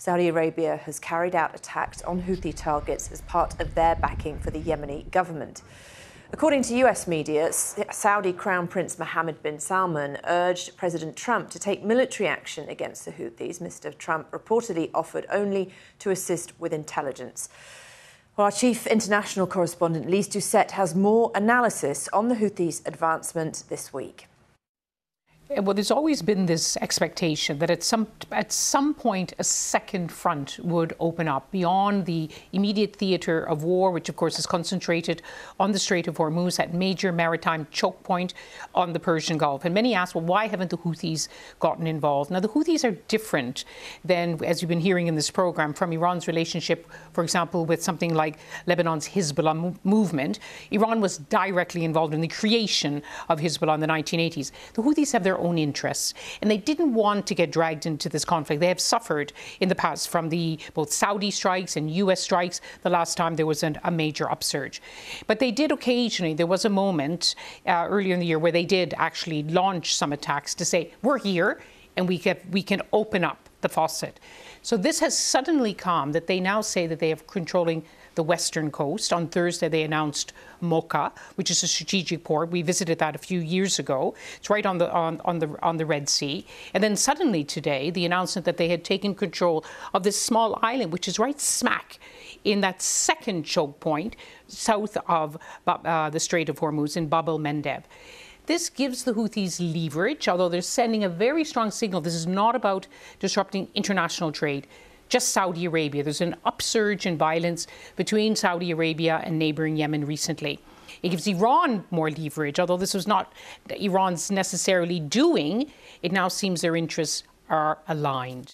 Saudi Arabia has carried out attacks on Houthi targets as part of their backing for the Yemeni government. According to US media, Saudi Crown Prince Mohammed bin Salman urged President Trump to take military action against the Houthis. Mr. Trump reportedly offered only to assist with intelligence. Well, our chief international correspondent, Lise Doucette, has more analysis on the Houthis' advancement this week. Well, there's always been this expectation that at some point a second front would open up beyond the immediate theatre of war, which of course is concentrated on the Strait of Hormuz, that major maritime choke point on the Persian Gulf. And many ask, well, why haven't the Houthis gotten involved? Now, the Houthis are different than, as you've been hearing in this program, from Iran's relationship, for example, with something like Lebanon's Hezbollah movement. Iran was directly involved in the creation of Hezbollah in the 1980s. The Houthis have their own interests, and they didn't want to get dragged into this conflict. They have suffered in the past from both Saudi strikes and US strikes the last time there was a major upsurge. But they did occasionally, there was a moment earlier in the year where they did actually launch some attacks to say, we're here and we can open up the faucet. So this has suddenly come that they now say that they are controlling the western coast. On Thursday, they announced Mocha, which is a strategic port. We visited that a few years ago. It's right on the Red Sea. And then suddenly today, the announcement that they had taken control of this small island, which is right smack in that second choke point south of the Strait of Hormuz in Bab el-Mandeb. This gives the Houthis leverage, although they're sending a very strong signal. This is not about disrupting international trade, just Saudi Arabia. There's an upsurge in violence between Saudi Arabia and neighbouring Yemen recently. It gives Iran more leverage, although this was not Iran's necessarily doing. It now seems their interests are aligned.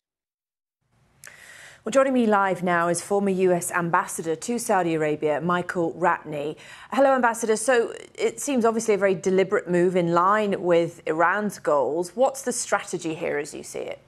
Well, joining me live now is former US Ambassador to Saudi Arabia, Michael Ratney. Hello, Ambassador. So it seems obviously a very deliberate move in line with Iran's goals. What's the strategy here as you see it?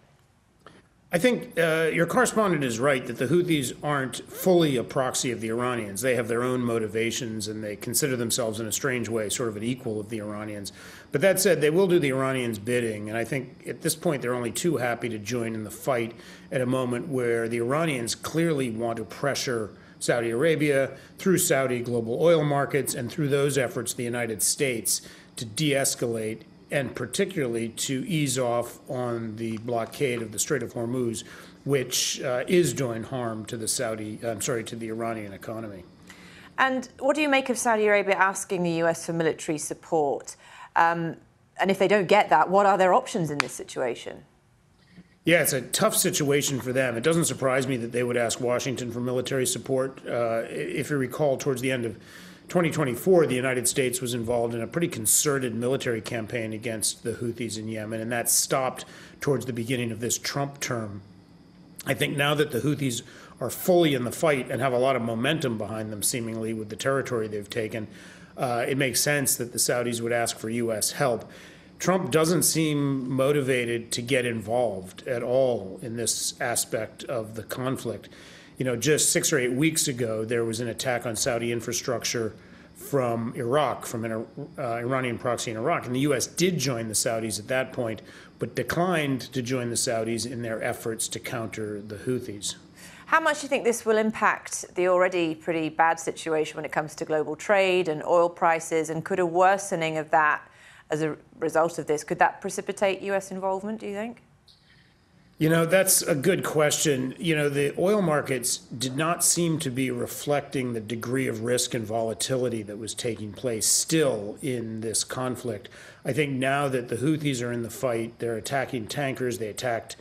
I think your correspondent is right that the Houthis aren't fully a proxy of the Iranians. They have their own motivations, and they consider themselves in a strange way sort of an equal of the Iranians. But that said, they will do the Iranians' bidding, and I think at this point they're only too happy to join in the fight at a moment where the Iranians clearly want to pressure Saudi Arabia through Saudi global oil markets and through those efforts the United States to de-escalate and particularly to ease off on the blockade of the Strait of Hormuz, which is doing harm to the Iranian economy. And what do you make of Saudi Arabia asking the US for military support? And if they don't get that, what are their options in this situation? Yeah, it's a tough situation for them. It doesn't surprise me that they would ask Washington for military support. If you recall, towards the end of 2024, the United States was involved in a pretty concerted military campaign against the Houthis in Yemen, and that stopped towards the beginning of this Trump term. I think now that the Houthis are fully in the fight and have a lot of momentum behind them, seemingly, with the territory they've taken, it makes sense that the Saudis would ask for U.S. help. Trump doesn't seem motivated to get involved at all in this aspect of the conflict. You know, just 6 or 8 weeks ago, there was an attack on Saudi infrastructure from Iraq, from an Iranian proxy in Iraq. And the U.S. did join the Saudis at that point, but declined to join the Saudis in their efforts to counter the Houthis. How much do you think this will impact the already pretty bad situation when it comes to global trade and oil prices? And could a worsening of that as a result of this, could that precipitate U.S. involvement, do you think? You know, that's a good question. You know, the oil markets did not seem to be reflecting the degree of risk and volatility that was taking place still in this conflict. I think now that the Houthis are in the fight, they're attacking tankers. They attacked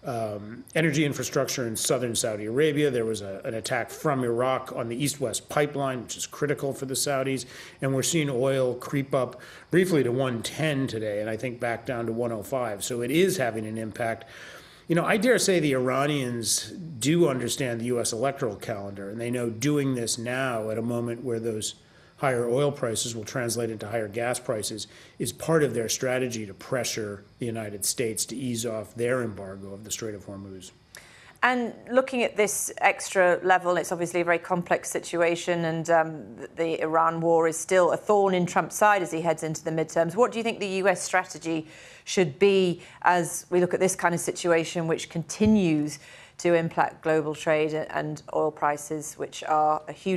energy infrastructure in southern Saudi Arabia. There was an attack from Iraq on the east-west pipeline, which is critical for the Saudis. And we're seeing oil creep up briefly to 110 today, and I think back down to 105. So it is having an impact. You know, I dare say the Iranians do understand the U.S. electoral calendar, and they know doing this now at a moment where those higher oil prices will translate into higher gas prices is part of their strategy to pressure the United States to ease off their embargo of the Strait of Hormuz. And looking at this extra level, it's obviously a very complex situation, and the Iran war is still a thorn in Trump's side as he heads into the midterms. What do you think the US strategy should be as we look at this kind of situation, which continues to impact global trade and oil prices, which are a huge